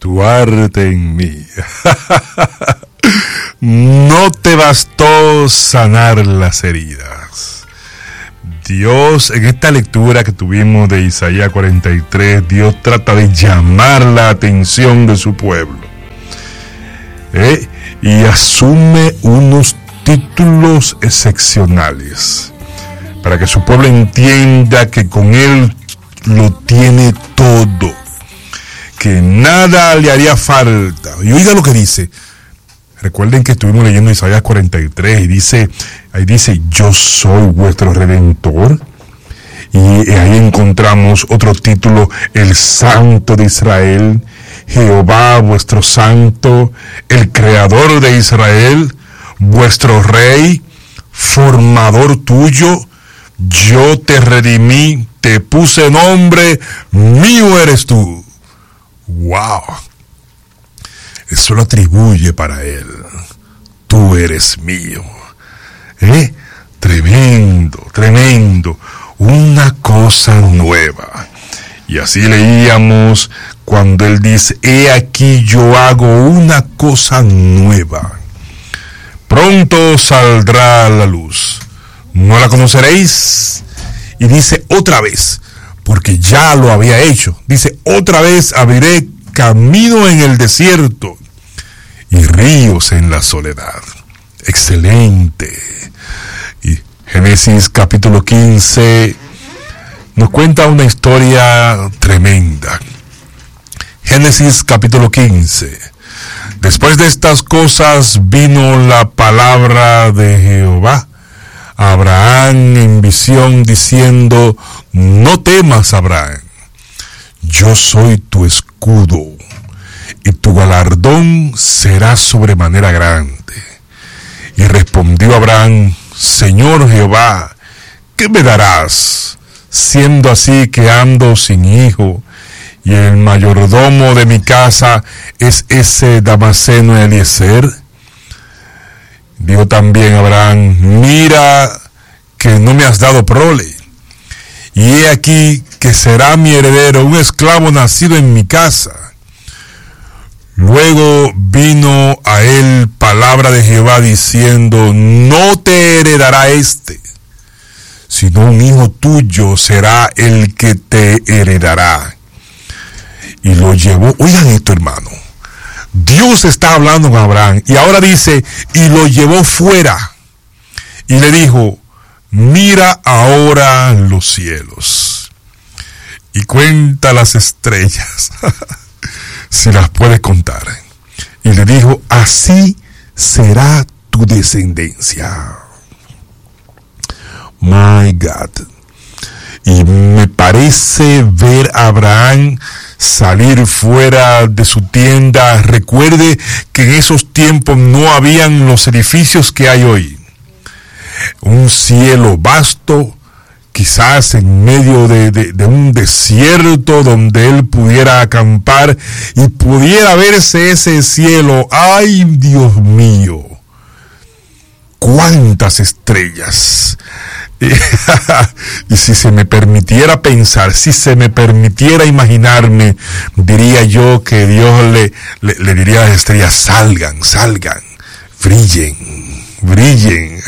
tu arte en mí. No te bastó sanar las heridas. Dios, en esta lectura que tuvimos de Isaías 43, Dios trata de llamar la atención de su pueblo. Y asume unos títulos excepcionales para que su pueblo entienda que con Él lo tiene todo, que nada le haría falta. Y oiga lo que dice. Recuerden que estuvimos leyendo Isaías 43 y ahí dice, yo soy vuestro Redentor. Y ahí encontramos otro título, el Santo de Israel, Jehová vuestro Santo, el Creador de Israel, vuestro Rey, formador tuyo, yo te redimí, te puse nombre, mío eres tú. ¡Wow! Eso lo atribuye para él. Tú eres mío. Tremendo, tremendo. Una cosa nueva. Y así leíamos cuando él dice, he aquí yo hago una cosa nueva. Pronto saldrá la luz. ¿No la conoceréis? Y dice otra vez, porque ya lo había hecho. Dice, otra vez abriré camino en el desierto y ríos en la soledad. Excelente. Y Génesis capítulo 15 nos cuenta una historia tremenda. Génesis capítulo 15. Después de estas cosas vino la palabra de Jehová a Abraham en visión diciendo, no temas, Abraham, yo soy tu escudo y tu galardón será sobremanera grande. Y respondió Abraham, Señor Jehová, ¿qué me darás, siendo así que ando sin hijo, y el mayordomo de mi casa es ese Damaseno Eliezer? Dijo también Abraham, mira que no me has dado prole, y he aquí que será mi heredero un esclavo nacido en mi casa. Luego vino a él palabra de Jehová diciendo, no te heredará sino un hijo tuyo será el que te heredará. Y lo llevó, oigan esto, hermano, Dios está hablando con Abraham y ahora dice, y lo llevó fuera y le dijo, mira ahora los cielos y cuenta las estrellas, si las puedes contar. Y le dijo, así será tu descendencia. My God. Y me parece ver a Abraham salir fuera de su tienda. Recuerde que en esos tiempos no habían los edificios que hay hoy. Un cielo vasto, quizás en medio de un desierto donde él pudiera acampar y pudiera verse ese cielo. ¡Ay, Dios mío! ¡Cuántas estrellas! Y si se me permitiera pensar, si se me permitiera imaginarme, diría yo que Dios le diría a las estrellas, salgan, brillen.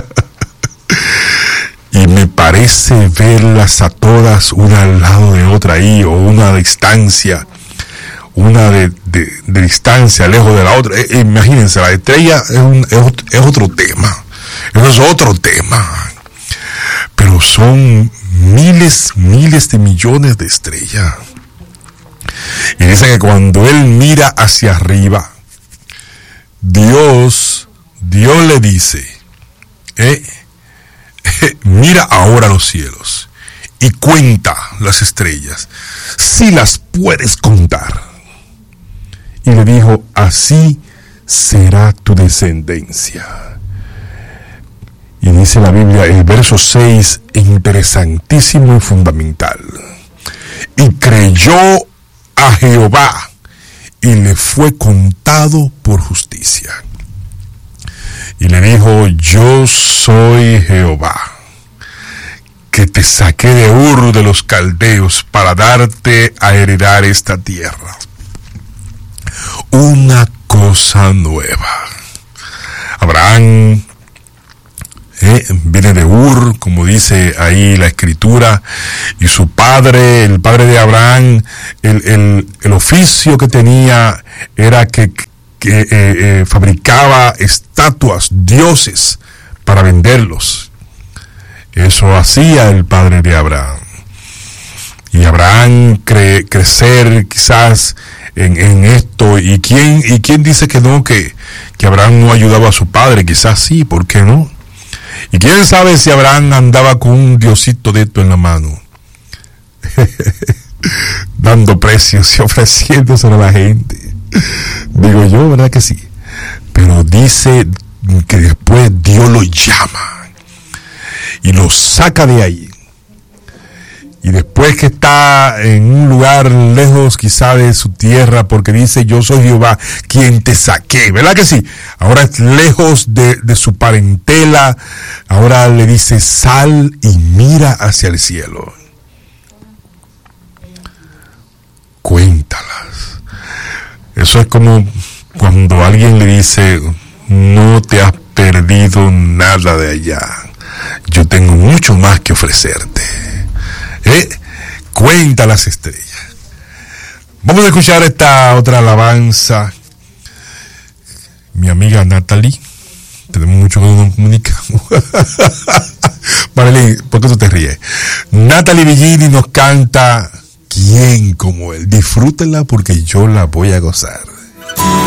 Y me parece verlas a todas, una al lado de otra ahí, o una distancia, una de distancia, lejos de la otra. Imagínense, la estrella es otro tema. Eso es otro tema. Pero son miles de millones de estrellas. Y dice que cuando él mira hacia arriba, Dios le dice, mira ahora los cielos y cuenta las estrellas, si las puedes contar. Y le dijo, así será tu descendencia. Y dice la Biblia, el verso 6, interesantísimo y fundamental. Y creyó a Jehová, y le fue contado por justicia. Y le dijo, yo soy Jehová, que te saqué de Ur de los Caldeos para darte a heredar esta tierra. una cosa nueva. Abraham viene de Ur, como dice ahí la escritura, y su padre, el padre de Abraham, el oficio que tenía era que fabricaba estatuas, dioses, para venderlos. Eso hacía el padre de Abraham. Y Abraham crecer quizás en esto. ¿Y quién dice que no, que Abraham no ayudaba a su padre? Quizás sí, ¿por qué no? Y quién sabe si Abraham andaba con un diosito de esto en la mano, dando precios y ofreciéndose a la gente. Digo yo, ¿verdad que sí? Pero dice que después Dios lo llama y lo saca de ahí. Y después que está en un lugar lejos quizá de su tierra, porque dice, yo soy Jehová quien te saqué, ¿verdad que sí? Ahora es lejos de su parentela, ahora le dice, sal y mira hacia el cielo. Cuéntalas. Eso es como cuando alguien le dice, no te has perdido nada de allá, yo tengo mucho más que ofrecerte. Cuenta las estrellas. Vamos a escuchar esta otra alabanza. Mi amiga Natalie, tenemos mucho que nos comunicamos. Marilyn, ¿por qué tú te ríes? Natalie Villini nos canta ¿Quién como él? Disfrútenla porque yo la voy a gozar.